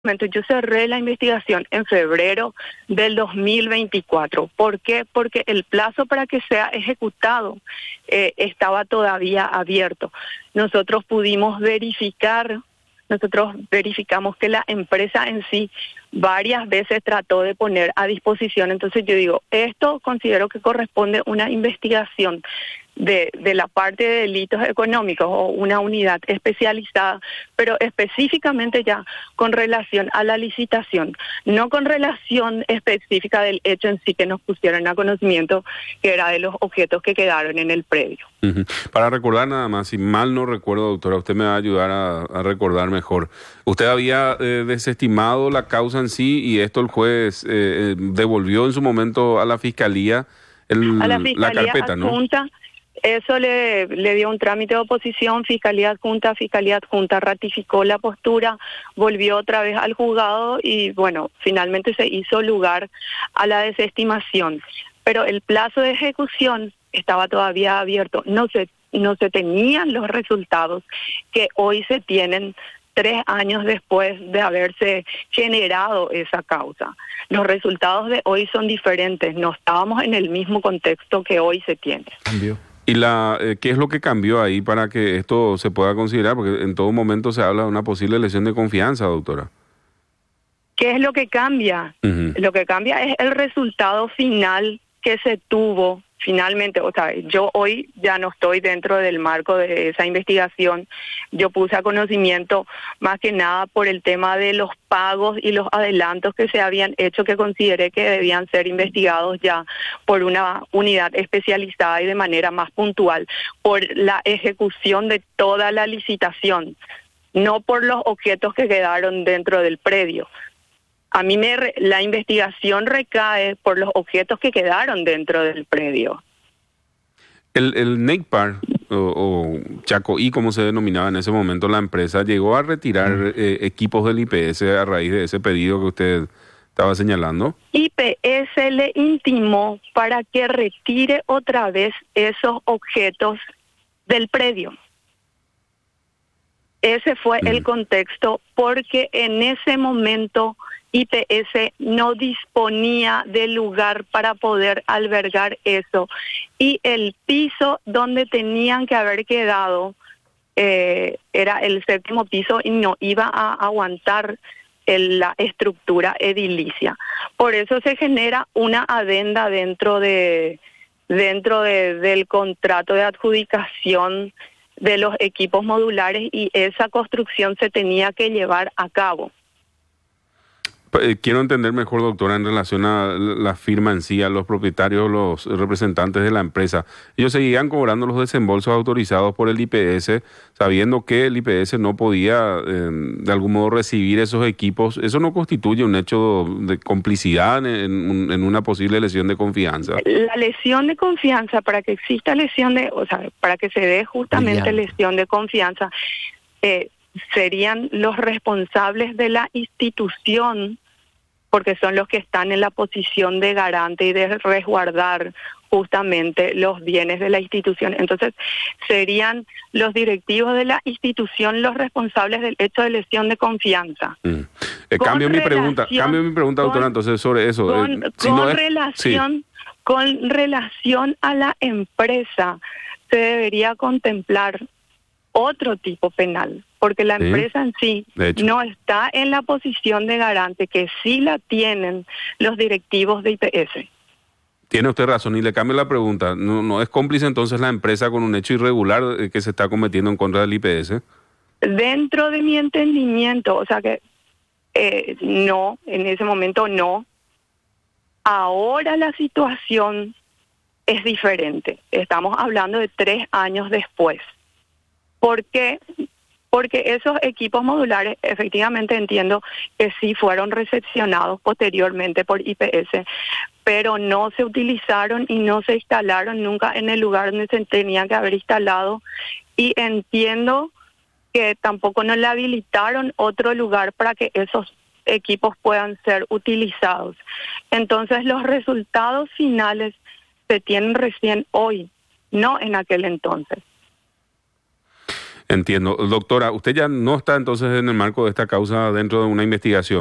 Yo cerré la investigación en febrero del 2024. ¿Por qué? Porque el plazo para que sea ejecutado estaba todavía abierto. Nosotros verificamos que la empresa en sí varias veces trató de poner a disposición. Entonces yo digo, esto considero que corresponde una investigación de la parte de delitos económicos o una unidad especializada, pero específicamente ya con relación a la licitación, no con relación específica del hecho en sí que nos pusieron a conocimiento, que era de los objetos que quedaron en el predio. Para recordar nada más, si mal no recuerdo, doctora, usted me va a ayudar a recordar mejor. Usted había desestimado la causa en sí y esto el juez devolvió en su momento a la fiscalía la carpeta, adjunta, ¿no? Eso le dio un trámite de oposición, fiscalía adjunta ratificó la postura, volvió otra vez al juzgado y bueno, finalmente se hizo lugar a la desestimación. Pero el plazo de ejecución estaba todavía abierto, no se tenían los resultados que hoy se tienen 3 años después de haberse generado esa causa. Los resultados de hoy son diferentes, no estábamos en el mismo contexto que hoy se tiene. Cambió. ¿Y qué es lo que cambió ahí para que esto se pueda considerar? Porque en todo momento se habla de una posible lesión de confianza, doctora. ¿Qué es lo que cambia? Lo que cambia es el resultado final que se tuvo finalmente. O sea, yo hoy ya no estoy dentro del marco de esa investigación. Yo puse a conocimiento más que nada por el tema de los pagos y los adelantos que se habían hecho, que consideré que debían ser investigados ya por una unidad especializada y de manera más puntual, por la ejecución de toda la licitación, no por los objetos que quedaron dentro del predio. A mí la investigación recae por los objetos que quedaron dentro del predio. El NECPAR, o Chacoí, como se denominaba en ese momento la empresa, llegó a retirar equipos del IPS a raíz de ese pedido que usted estaba señalando. IPS le intimó para que retire otra vez esos objetos del predio. Ese fue el contexto, porque en ese momento IPS no disponía de lugar para poder albergar eso, y el piso donde tenían que haber quedado era el 7º piso y no iba a aguantar la estructura edilicia. Por eso se genera una adenda dentro del contrato de adjudicación de los equipos modulares, y esa construcción se tenía que llevar a cabo. Quiero entender mejor, doctora, en relación a la firma en sí, a los propietarios, los representantes de la empresa. Ellos seguían cobrando los desembolsos autorizados por el IPS, sabiendo que el IPS no podía, de algún modo, recibir esos equipos. ¿Eso no constituye un hecho de complicidad en una posible lesión de confianza? La lesión de confianza, para que exista para que se dé justamente lesión de confianza, serían los responsables de la institución, porque son los que están en la posición de garante y de resguardar justamente los bienes de la institución. Entonces, serían los directivos de la institución los responsables del hecho de lesión de confianza. Cambio mi pregunta, doctora, entonces, sobre eso. Con relación a la empresa, se debería contemplar otro tipo penal, porque la empresa en sí no está en la posición de garante, que sí la tienen los directivos de IPS. Tiene usted razón, y le cambio la pregunta. ¿No es cómplice entonces la empresa con un hecho irregular que se está cometiendo en contra del IPS? Dentro de mi entendimiento, o sea que no, en ese momento no. Ahora la situación es diferente. Estamos hablando de 3 años después. ¿Por qué? Porque esos equipos modulares, efectivamente entiendo que sí fueron recepcionados posteriormente por IPS, pero no se utilizaron y no se instalaron nunca en el lugar donde se tenían que haber instalado, y entiendo que tampoco nos le habilitaron otro lugar para que esos equipos puedan ser utilizados. Entonces los resultados finales se tienen recién hoy, no en aquel entonces. Entiendo. Doctora, usted ya no está entonces en el marco de esta causa dentro de una investigación.